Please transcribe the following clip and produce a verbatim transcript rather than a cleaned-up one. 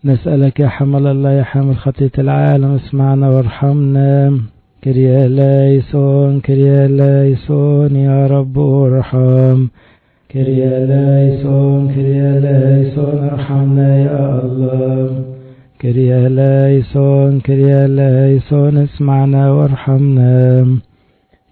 نسألك يا حمل الله يا حامل خطية العالم اسمعنا وارحمنا. كريا ليسون كريا ليسون يا رب ارحم. كريا ليسون كريا ليسون ارحمنا يا الله. كريا ليسون كريا ليسون اسمعنا وارحمنا.